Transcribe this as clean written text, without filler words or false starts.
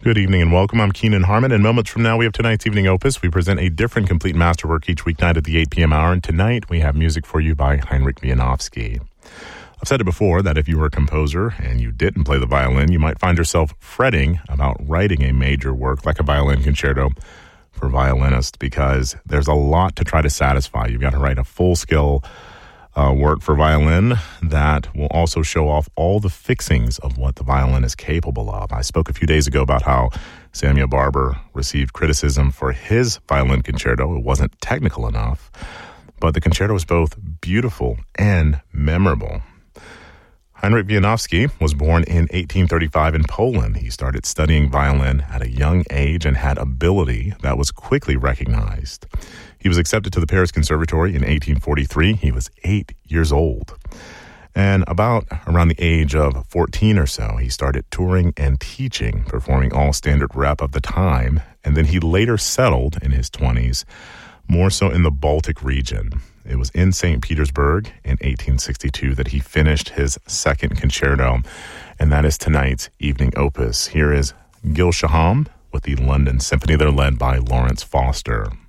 Good evening and welcome. I'm Keenan Harmon, and moments from now we have tonight's evening opus. We present a different complete masterwork each weeknight at the 8 p.m. hour, and tonight we have music for you by Heinrich Wieniawski. I've said it before that if you were a composer and you didn't play the violin, you might find yourself fretting about writing a major work like a violin concerto for violinists, because there's a lot to try to satisfy. You've got to write a full-scale work for violin that will also show off all the fixings of what the violin is capable of. I spoke a few days ago about how Samuel Barber received criticism for his violin concerto. It wasn't technical enough, but the concerto was both beautiful and memorable. Heinrich Wieniawski was born in 1835 in Poland. He started studying violin at a young age and had ability that was quickly recognized. He was accepted to the Paris Conservatory in 1843. He was 8 years old. And about around the age of 14 or so, he started touring and teaching, performing all standard rep of the time. And then he later settled in his 20s, more so in the Baltic region. It was in St. Petersburg in 1862 that he finished his second concerto, and that is tonight's evening opus. Here is Gil Shaham with the London Symphony. They're led by Lawrence Foster.